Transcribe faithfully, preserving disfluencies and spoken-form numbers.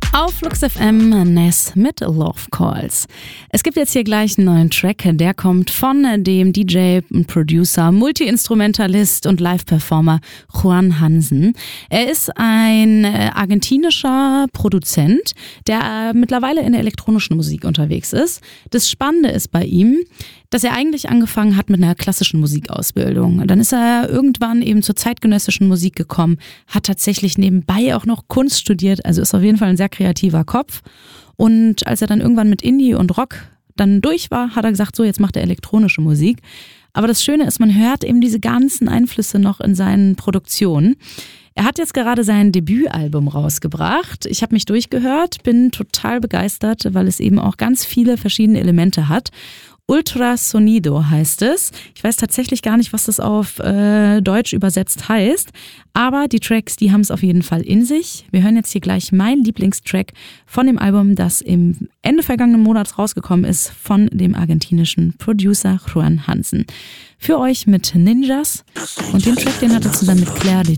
Auf Flux F M, Ness mit Love Calls. Es gibt jetzt hier gleich einen neuen Track, der kommt von dem D J, Producer, Multi-Instrumentalist und Live-Performer Juan Hansen. Er ist ein argentinischer Produzent, der mittlerweile in der elektronischen Musik unterwegs ist. Das Spannende ist bei ihm, dass er eigentlich angefangen hat mit einer klassischen Musikausbildung. Dann ist er irgendwann eben zur zeitgenössischen Musik gekommen, hat tatsächlich nebenbei auch noch Kunst studiert, also ist auf jeden Fall ein sehr kreativer Kopf. Und als er dann irgendwann mit Indie und Rock dann durch war, hat er gesagt, so jetzt macht er elektronische Musik. Aber das Schöne ist, man hört eben diese ganzen Einflüsse noch in seinen Produktionen. Er hat jetzt gerade sein Debütalbum rausgebracht. Ich habe mich durchgehört, bin total begeistert, weil es eben auch ganz viele verschiedene Elemente hat. Ultrasonido heißt es. Ich weiß tatsächlich gar nicht, was das auf äh, Deutsch übersetzt heißt, aber die Tracks, die haben es auf jeden Fall in sich. Wir hören jetzt hier gleich meinen Lieblingstrack von dem Album, das im Ende vergangenen Monats rausgekommen ist, von dem argentinischen Producer Juan Hansen. Für euch mit Ninjas und den Track, den hat er zusammen mit Claire de